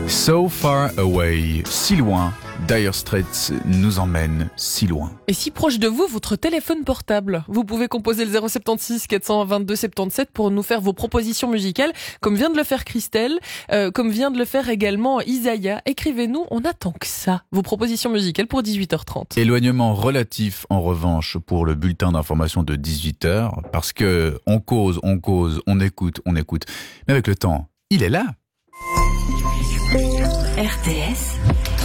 So far away, si loin, Dire Straits nous emmène si loin. Et si proche de vous, votre téléphone portable. Vous pouvez composer le 076 422 77 pour nous faire vos propositions musicales, comme vient de le faire Christelle, comme vient de le faire également Isaiah. Écrivez-nous, on attend que ça. Vos propositions musicales pour 18h30. Éloignement relatif, en revanche, pour le bulletin d'information de 18h, parce que on cause, on écoute. Mais avec le temps, il est là. RTS.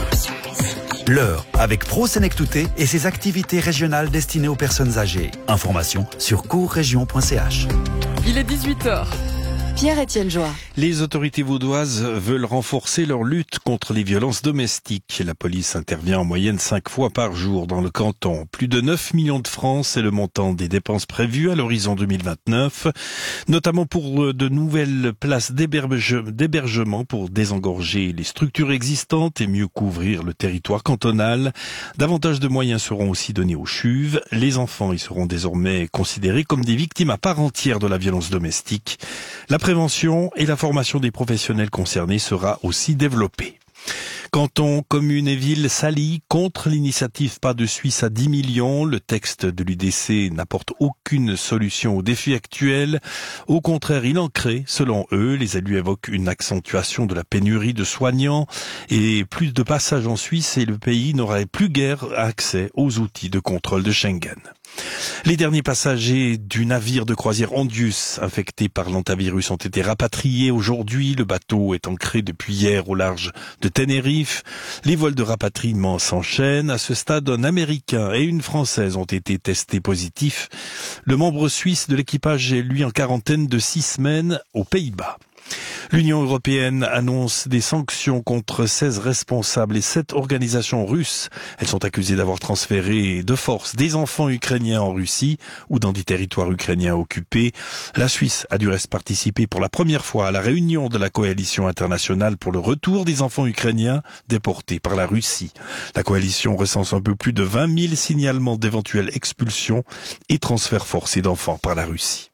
L'heure avec Pro Senectouté et ses activités régionales destinées aux personnes âgées. Information sur courregion.ch. Il est 18h. Pierre-Étienne Joie. Les autorités vaudoises veulent renforcer leur lutte contre les violences domestiques. La police intervient en moyenne 5 fois par jour dans le canton. Plus de 9 millions de francs, c'est le montant des dépenses prévues à l'horizon 2029, notamment pour de nouvelles places d'hébergement pour désengorger les structures existantes et mieux couvrir le territoire cantonal. Davantage de moyens seront aussi donnés aux chuves. Les enfants y seront désormais considérés comme des victimes à part entière de la violence domestique. La prévention et la formation des professionnels concernés sera aussi développée. Cantons, communes et villes s'allient contre l'initiative Pas de Suisse à 10 millions. Le texte de l'UDC n'apporte aucune solution aux défis actuels. Au contraire, il en crée, selon eux. Les élus évoquent une accentuation de la pénurie de soignants et plus de passages en Suisse et le pays n'aurait plus guère accès aux outils de contrôle de Schengen. Les derniers passagers du navire de croisière Ondius infectés par l'hantavirus ont été rapatriés aujourd'hui. Le bateau est ancré depuis hier au large de Tenerife. Les vols de rapatriement s'enchaînent. À ce stade, un Américain et une Française ont été testés positifs. Le membre suisse de l'équipage est lui en quarantaine de 6 semaines aux Pays-Bas. L'Union européenne annonce des sanctions contre 16 responsables et 7 organisations russes. Elles sont accusées d'avoir transféré de force des enfants ukrainiens en Russie ou dans des territoires ukrainiens occupés. La Suisse a du reste participé pour la première fois à la réunion de la coalition internationale pour le retour des enfants ukrainiens déportés par la Russie. La coalition recense un peu plus de 20 000 signalements d'éventuelles expulsions et transferts forcés d'enfants par la Russie.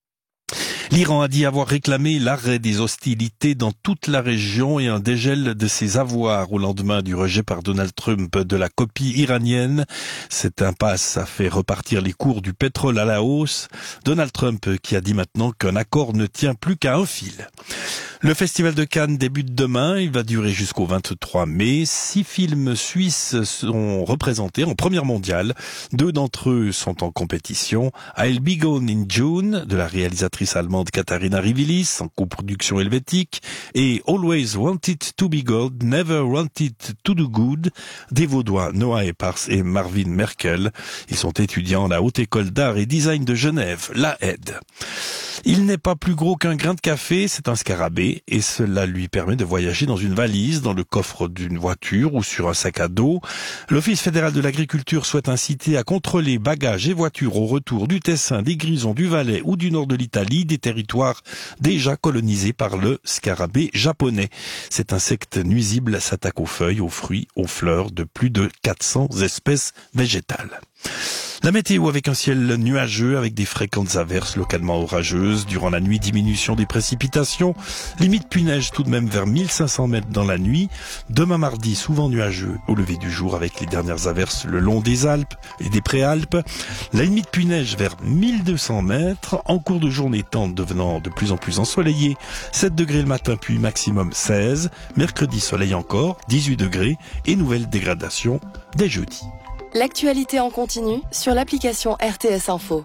L'Iran a dit avoir réclamé l'arrêt des hostilités dans toute la région et un dégel de ses avoirs au lendemain du rejet par Donald Trump de la copie iranienne. Cette impasse a fait repartir les cours du pétrole à la hausse. Donald Trump qui a dit maintenant qu'un accord ne tient plus qu'à un fil. Le Festival de Cannes débute demain, il va durer jusqu'au 23 mai. 6 films suisses sont représentés en première mondiale. 2 d'entre eux sont en compétition. I'll Be Gone in June, de la réalisatrice allemande Katharina Rivilis, en coproduction helvétique, et Always Wanted to Be Good, Never Wanted to Do Good, des Vaudois Noah Epars et Marvin Merkel. Ils sont étudiants à la Haute École d'Art et Design de Genève, la HED. Il n'est pas plus gros qu'un grain de café, c'est un scarabée, et cela lui permet de voyager dans une valise, dans le coffre d'une voiture ou sur un sac à dos. L'Office fédéral de l'agriculture souhaite inciter à contrôler bagages et voitures au retour du Tessin, des Grisons, du Valais ou du nord de l'Italie, des territoires déjà colonisés par le scarabée japonais. Cet insecte nuisible s'attaque aux feuilles, aux fruits, aux fleurs de plus de 400 espèces végétales. La météo avec un ciel nuageux avec des fréquentes averses localement orageuses. Durant la nuit, diminution des précipitations. Limite pluie-neige tout de même vers 1500 mètres dans la nuit. Demain mardi, souvent nuageux au lever du jour avec les dernières averses le long des Alpes et des Préalpes. La limite pluie-neige vers 1200 mètres. En cours de journée, temps devenant de plus en plus ensoleillé. 7 degrés le matin puis maximum 16. Mercredi, soleil encore, 18 degrés et nouvelle dégradation dès jeudi. L'actualité en continu sur l'application RTS Info.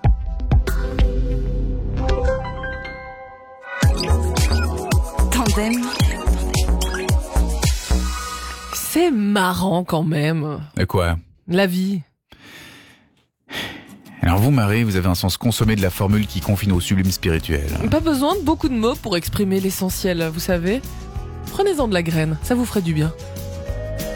Tandem. C'est marrant quand même. Et quoi ? La vie. Alors vous, Marie, vous avez un sens consommé de la formule qui confine au sublime spirituel. Pas besoin de beaucoup de mots pour exprimer l'essentiel, vous savez. Prenez-en de la graine, ça vous ferait du bien.